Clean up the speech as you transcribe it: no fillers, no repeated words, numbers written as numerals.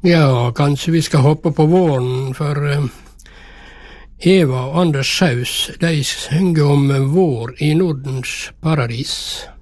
Ja, kanskje vi skal hoppe på våren, for Eva og Anders Saus, de synger om vår i Nordens paradis.